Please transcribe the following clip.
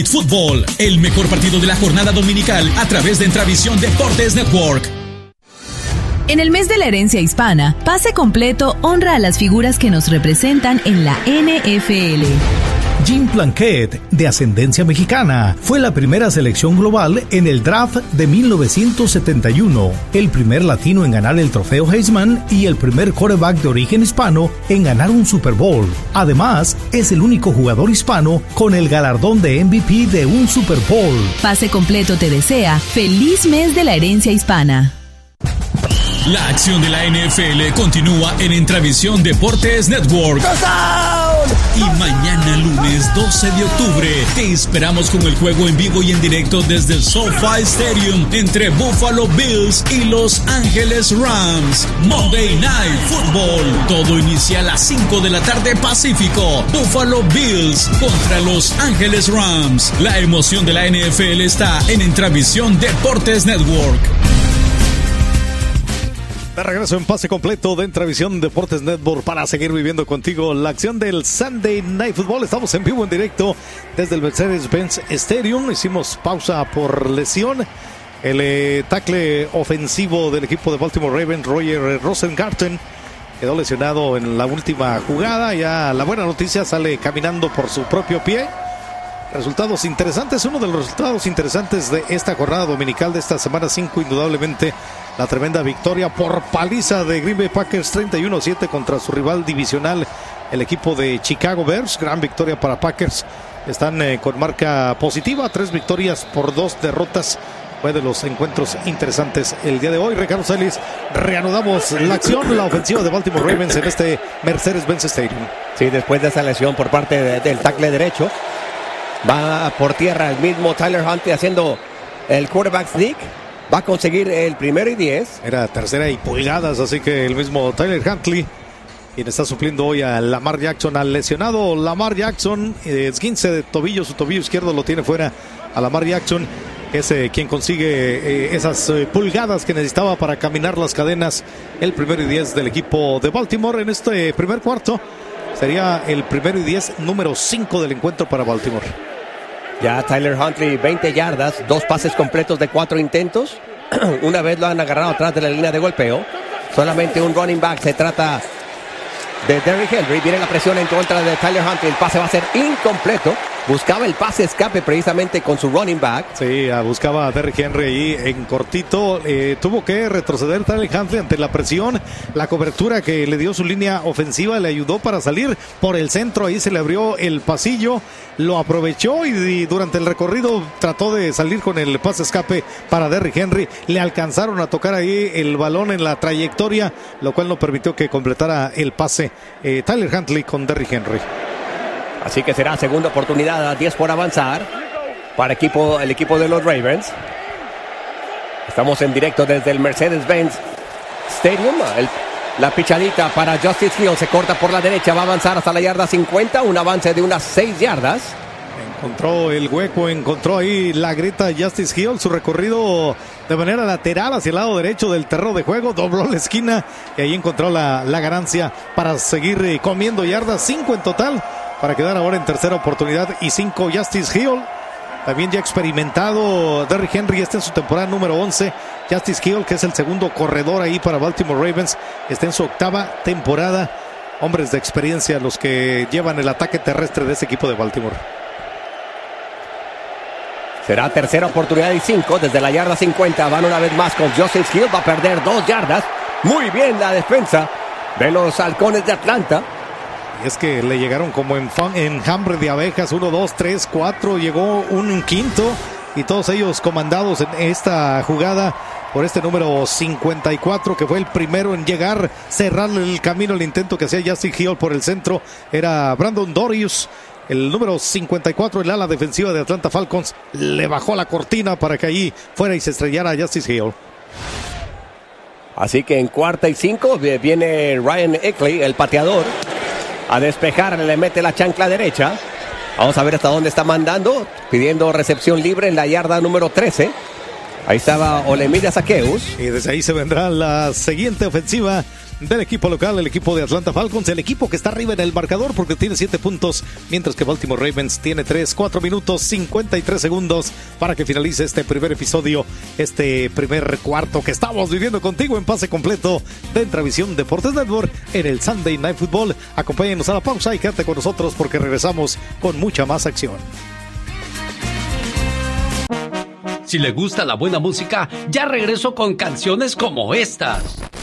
Fútbol, el mejor partido de la jornada dominical a través de Entravisión Deportes Network. En el mes de la herencia hispana, Pase Completo honra a las figuras que nos representan en la NFL. Jim Plunkett, de ascendencia mexicana, fue la primera selección global en el draft de 1971, el primer latino en ganar el trofeo Heisman y el primer quarterback de origen hispano en ganar un Super Bowl. Además, es el único jugador hispano con el galardón de MVP de un Super Bowl. Pase Completo te desea feliz mes de la herencia hispana. La acción de la NFL continúa en Entravisión Deportes Network. Y mañana lunes 12 de octubre te esperamos con el juego en vivo y en directo desde el SoFi Stadium entre Buffalo Bills y Los Ángeles Rams. Monday Night Football. Todo inicia a las 5 de la tarde Pacífico. Buffalo Bills contra Los Ángeles Rams. La emoción de la NFL está en Entravisión Deportes Network. De regreso en Pase Completo de Entravisión Deportes Network para seguir viviendo contigo la acción del Sunday Night Football. Estamos en vivo, en directo desde el Mercedes-Benz Stadium. Hicimos pausa por lesión. El tackle ofensivo del equipo de Baltimore Ravens, Roger Rosengarten, quedó lesionado en la última jugada. Ya la buena noticia, sale caminando por su propio pie. Resultados interesantes, uno de los resultados interesantes de esta jornada dominical de esta semana 5, indudablemente la tremenda victoria por paliza de Green Bay Packers 31-7 contra su rival divisional, el equipo de Chicago Bears. Gran victoria para Packers, están con marca positiva, 3 victorias por 2 derrotas. Fue de los encuentros interesantes el día de hoy. Ricardo Celis, reanudamos la acción, la ofensiva de Baltimore Ravens en este Mercedes-Benz Stadium. Sí, después de esa lesión por parte del tackle derecho, va por tierra el mismo Tyler Huntley haciendo el quarterback sneak. Va a conseguir el 1st y 10. Era 3rd y pulgadas, así que el mismo Tyler Huntley, quien está supliendo hoy a Lamar Jackson, al lesionado Lamar Jackson, esguince de tobillo, su tobillo izquierdo lo tiene fuera a Lamar Jackson, es quien consigue esas pulgadas que necesitaba para caminar las cadenas. El 1st y 10 del equipo de Baltimore en este primer cuarto. Sería el 1st y 10 número 5 del encuentro para Baltimore. Ya Tyler Huntley, 20 yardas, 2 pases completos de 4 intentos. Una vez lo han agarrado atrás de la línea de golpeo. Solamente un running back, se trata de Derrick Henry. Viene la presión en contra de Tyler Huntley. El pase va a ser incompleto. Buscaba el pase escape precisamente con su running back. Sí, buscaba a Derrick Henry ahí en cortito. Tuvo que retroceder Tyler Huntley ante la presión. La cobertura que le dio su línea ofensiva le ayudó para salir por el centro. Ahí se le abrió el pasillo. Lo aprovechó y durante el recorrido trató de salir con el pase escape para Derrick Henry. Le alcanzaron a tocar ahí el balón en la trayectoria, lo cual no permitió que completara el pase Tyler Huntley con Derrick Henry. Así que será segunda oportunidad, a 10 por avanzar para el equipo de los Ravens. Estamos en directo desde el Mercedes-Benz Stadium. La pichadita para Justice Hill, se corta por la derecha, va a avanzar hasta la yarda 50, un avance de unas 6 yardas. Encontró el hueco, encontró ahí la grita Justice Hill, su recorrido de manera lateral hacia el lado derecho del terreno de juego, dobló la esquina y ahí encontró la ganancia para seguir comiendo yardas, 5 en total, para quedar ahora en tercera oportunidad y 5 Justice Hill. También ya experimentado Derrick Henry, está en su temporada número 11. Justice Hill, que es el segundo corredor ahí para Baltimore Ravens, está en su 8ª temporada. Hombres de experiencia los que llevan el ataque terrestre de ese equipo de Baltimore. Será tercera oportunidad y 5 desde la yarda 50. Van una vez más con Justice Hill, va a perder 2 yardas. Muy bien la defensa de los Halcones de Atlanta. Y es que le llegaron como enjambre de abejas, 1, 2, 3, 4, llegó un quinto y todos ellos comandados en esta jugada por este número 54, que fue el primero en llegar, cerrarle el camino al intento que hacía Justice Hill por el centro. Era Brandon Dorius, el número 54, el ala defensiva de Atlanta Falcons. Le bajó la cortina para que allí fuera y se estrellara Justice Hill. Así que en 4ª y 5 viene Ryan Eckley, el pateador, a despejar, le mete la chancla derecha. Vamos a ver hasta dónde está mandando, pidiendo recepción libre en la yarda número 13. Ahí estaba Olemide Zaccheaus. Y desde ahí se vendrá la siguiente ofensiva del equipo local, el equipo de Atlanta Falcons, el equipo que está arriba en el marcador porque tiene 7 puntos, mientras que Baltimore Ravens tiene 3, 4 minutos, 53 segundos para que finalice este primer episodio, este primer cuarto que estamos viviendo contigo en pase completo de Entravisión Deportes Network en el Sunday Night Football. Acompáñenos a la pausa y quédate con nosotros porque regresamos con mucha más acción. Si le gusta la buena música, ya regreso con canciones como estas.